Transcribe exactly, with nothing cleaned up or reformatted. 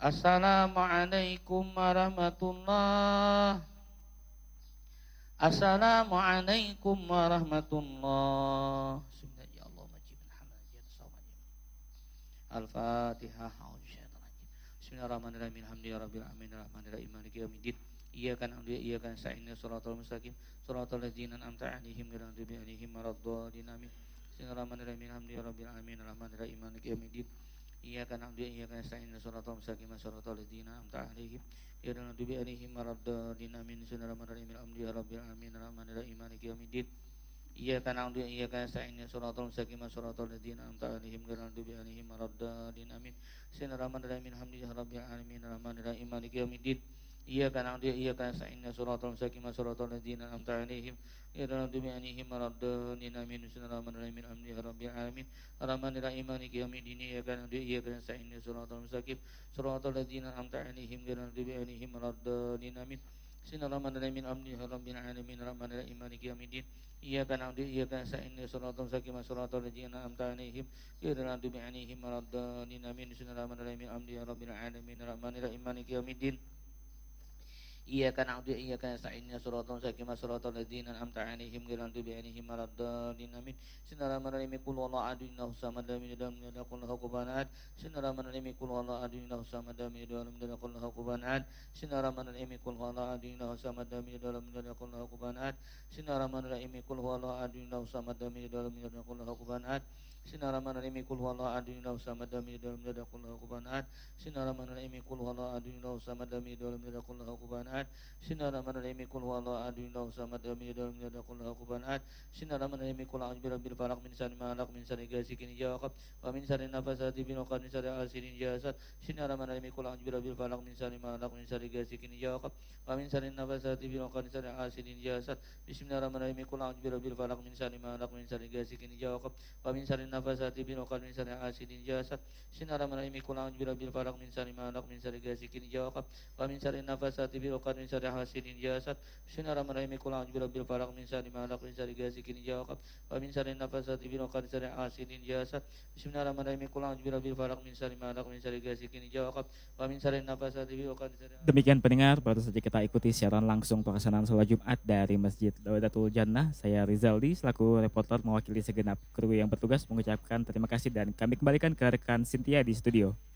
Assalamualaikum warahmatullah. Assalamualaikum warahmatullah. Al-Fatihah. Bismillahirrahmanirrahim. Alhamdulillahirabbil alamin arrahmanirrahim maliki yaumiddin. Iyyaka na'budu wa iyyaka nasta'in shiratal mustaqim shiratal ladzina an'amta 'alaihim ghairil maghdubi 'alaihim waladdallin amin. Bismillahirrahmanirrahim. Alhamdulillahirabbil alamin arrahmanirrahim maliki yaumiddin. Iyyaka na'budu wa iyyaka nasta'in shiratal mustaqim shiratal ladzina an'amta 'alaihim ghairil maghdubi 'alaihim waladdallin amin. Bismillahirrahmanirrahim. Alhamdulillahirabbil alamin arrahmanirrahim maliki yaumiddin. Iyyaka na'budu wa iyyaka nasta'in shiratal mustaqim shiratal ladzina an'amta 'alaihim ghairil maghdubi 'alaihim waladdallin amin. Bismillahirrahmanirrahim. Alhamdulillahirabbil alamin arrahmanirrahim maliki yaumiddin. Iyyaka na'budu wa iyyaka nasta'in shiratal mustaqim shiratal ladzina an'amta 'alaihim ghairil maghdubi 'alaihim waladdallin amin. Bismillahirrahmanirrahim. Alhamdulillahirabbil alamin arrahmanirrahim maliki yaumiddin. Iyyaka na'budu wa iyyaka nasta'in shiratal mustaqim shiratal ladzina an'amta 'alaihim ghairil maghdubi 'alaihim waladdallin amin. Bismillahirrahmanirrahim. Alhamdulillahirabbil alamin arrahmanirrahim maliki yaumiddin. Iyyaka na'budu wa iyyaka nasta'in shiratal mustaqim shiratal ladzina an'amta 'alaihim ghairil maghdubi 'alaihim waladdallin amin. Bismillahirrahmanirrahim. Alhamdulillahirabbil alamin arrahmanirrahim maliki yaumiddin. Iyyaka na'budu wa iyyaka nasta'in shiratal mustaqim shiratal ladzina an'amta 'alaihim ghairil maghdubi 'alaihim waladdallin amin. Bismillahirrahmanirrahim. Qul huwallahu ahad Allahu samad lam yalid walam yulad walam yakul lahu kufuwan ahad. Bismillahirrahmanirrahim. Qul huwallahu ahad Allahu samad lam yalid walam yulad walam yakul lahu kufuwan ahad. Bismillahirrahmanirrahim. Qul huwallahu ahad Allahu samad lam yalid walam yulad walam yakul lahu kufuwan ahad. Bismillahirrahmanirrahim. Qul huwallahu ahad Allahu samad lam yalid walam yulad walam yakul lahu kufuwan ahad. Bismillahirrahmanirrahim. Qul huwallahu ahad Allahu samad lam yalid walam yulad walam yakul lahu kufuwan ahad. Bismillahirrahmanirrahim. Qul huwallahu ahad Allahu samad lam yalid walam yulad walam yakul lahu kufuwan ahad. Bismillahirrahmanirrahim. Qul huwallahu ahad Allahu samad lam yalid walam yulad walam yakul lahu kufuwan ahad. Bismillahirrahmanirrahim. Qul a'udzu birabbil falaq min syarri ma khalaq min syarri ghasiqin idza waqab wa min syarri nafasati fil 'uqad min syarri hasidin idza hasad. Bismillahirrahmanirrahim. Qul a'udzu birabbil falaq min syarri ma khalaq min syarri ghasiqin idza waqab wa min syarri nafasati fil 'uqad min syarri hasidin idza hasad. Bismillahirrahmanirrahim. Qul a'udzu birabbil falaq min syarri ma khalaq min syarri ghasiqin idza waqab wa min syarri nafasati fil 'uqad min syarri hasidin idza hasad. Bismillahirrahmanirrahim. Qul a'udzu birabbil falaq min syarri ma khalaq min syarri ghasiqin idza waqab wa min syarri nafasati fil 'uqad min syarri hasidin idza hasad. Bismillahirrahmanirrahim. Qul a'udzu birabbil falaq min syarri ma khalaq min syarri ghasiqin idza waqab wa min syarri nafasati fil 'uqad min syarri hasidin idza hasad. Bismillahirrahmanirrahim. Qul a'udzu birabbil falaq min syarri ma khalaq min syarri ghasiqin idza waqab wa min syarri nafasati fil 'uqad min syarri. Demikian pendengar, baru saja kita ikuti siaran langsung pelaksanaan sholat Jumat dari Masjid Daudatul Jannah. Saya Rizaldi selaku reporter mewakili segenap kru yang bertugas mengucapkan terima kasih dan kami kembalikan ke rekan Cynthia di studio.